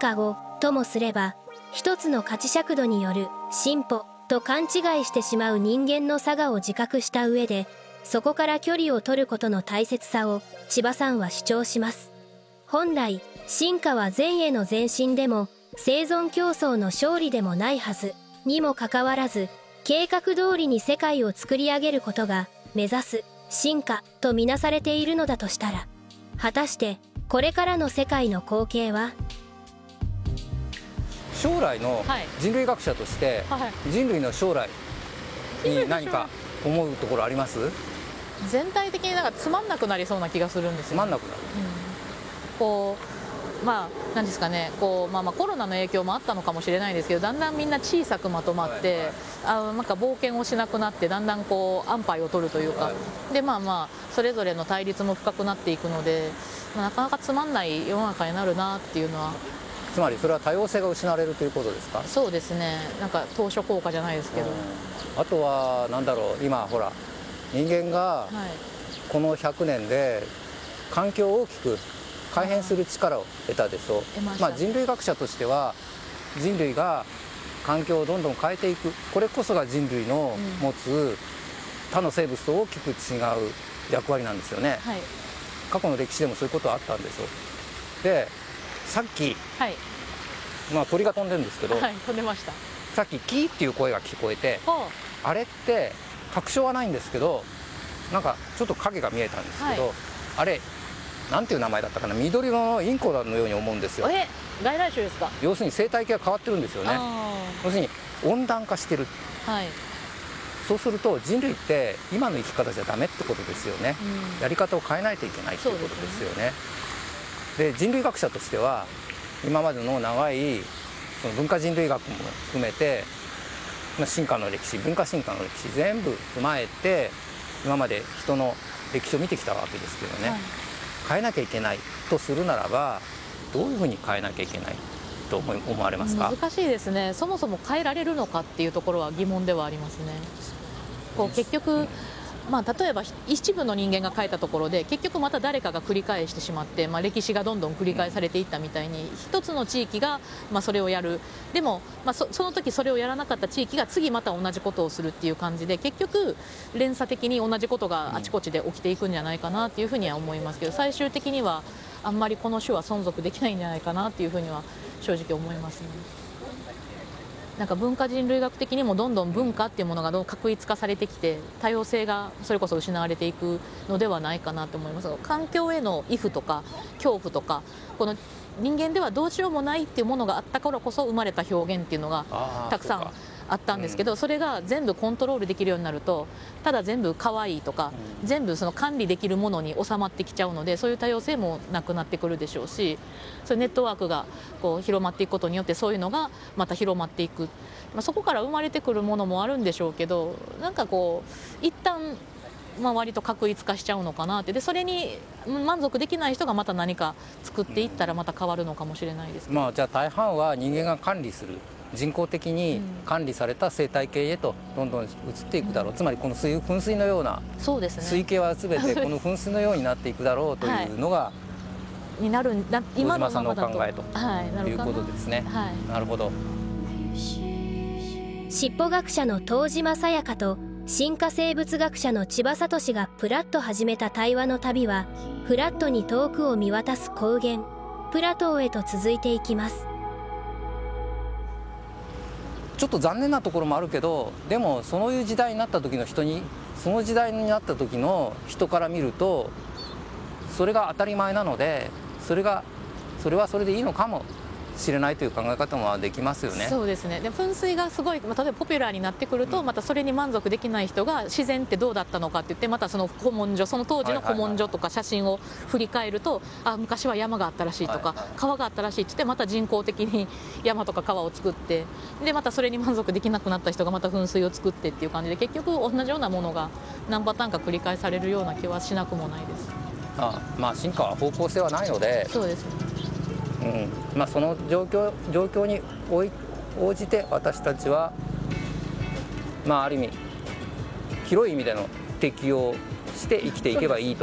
化をともすれば、一つの価値尺度による進歩と勘違いしてしまう人間の差がを自覚した上で、そこから距離を取ることの大切さを千葉さんは主張します。本来、進化は善への前進でも生存競争の勝利でもないはずにもかかわらず、計画通りに世界を作り上げることが目指す進化とみなされているのだとしたら、果たしてこれからの世界の光景は？ 将来の人類学者として人類の将来に何か思うところあります？ 全体的になんかつまんなくなりそうな気がするんですよ。 つまんなくなる、 こうなんですかね、コロナの影響もあったのかもしれないですけど、だんだんみんな小さくまとまって、なんか冒険をしなくなって、だんだん安牌を取るというか、でそれぞれの対立も深くなっていくので、なかなかつまんない世の中になるなっていうのは。 つまりそれは多様性が失われるということですか？ そうですね、なんか当初効果じゃないですけど、 あとは何だろう、今ほら人間がこの100年で環境を大きく改変する力を得たでしょう。人類学者としては人類が環境をどんどん変えていく、これこそが人類の持つ他の生物と大きく違う役割なんですよね、過去の歴史でもそういうことはあったんでしょう。でさっき、鳥が飛んでるんですけど、 飛んでました。 さっきキーっていう声が聞こえて、あれって確証はないんですけど、なんかちょっと影が見えたんですけど、あれなんていう名前だったかな、緑色のインコのように思うんですよ。 外来種ですか？ 要するに生態系が変わってるんですよね。要するに温暖化してる、そうすると人類って今の生き方じゃダメってことですよね、やり方を変えないといけないっていうことですよね。で人類学者としては今までの長いその文化人類学も含めて進化の歴史、文化進化の歴史全部踏まえて今まで人の歴史を見てきたわけですけどね、変えなきゃいけないとするならばどういうふうに変えなきゃいけないと思われますか？ 難しいですね。そもそも変えられるのかっていうところは疑問ではありますね。結局例えば一部の人間が変えたところで結局また誰かが繰り返してしまって、歴史がどんどん繰り返されていったみたいに、一つの地域がそれをやる、でもその時それをやらなかった地域が次また同じことをするっていう感じで、結局連鎖的に同じことがあちこちで起きていくんじゃないかなっていうふうには思いますけど、最終的にはあんまりこの種は存続できないんじゃないかなっていうふうには正直思いますね。なんか文化人類学的にもどんどん文化っていうものが確一化されてきて、多様性がそれこそ失われていくのではないかなと思います。環境への畏怖とか恐怖とか、この人間ではどうしようもないっていうものがあったからこそ生まれた表現っていうのがたくさんあったんですけど、それが全部コントロールできるようになると、ただ全部可愛いとか、全部その管理できるものに収まってきちゃうので、そういう多様性もなくなってくるでしょうし、そういうネットワークが広まっていくことによってそういうのがまた広まっていく、そこから生まれてくるものもあるんでしょうけど、なんか一旦割と確一化しちゃうのかなって。でそれに満足できない人がまた何か作っていったらまた変わるのかもしれないですけど、 じゃあ大半は人間が管理する、人工的に管理された生態系へとどんどん移っていくだろう、つまりこの噴水のような、水系は全てこの噴水のようになっていくだろうというのが、 になる今のさんのお考えということですね。なるほど。 尻尾学者の東島さやかと進化生物学者の千葉聡がプラッと始めた対話の旅は、フラットに遠くを見渡す高原プラトーへと続いていきます。 ちょっと残念なところもあるけど、でもそういう時代になった時の人に、その時代になった時の人から見るとそれが当たり前なので、それはそれでいいのかもしれないという考え方もできますよね。 そうですね。で噴水がすごい、例えばポピュラーになってくると、またそれに満足できない人が自然ってどうだったのかって言って、またその古文書、その当時の古文書とか写真を振り返ると、昔は山があったらしいとか、川があったらしいって言って、また人工的に山とか川を作って、でまたそれに満足できなくなった人がまた噴水を作ってっていう感じで、結局同じようなものが何パターンか繰り返されるような気はしなくもないです。 進化は方向性はないので、 そうですね。 その状況に応じて私たちは、ある意味広い意味での適応して生きていけばいいと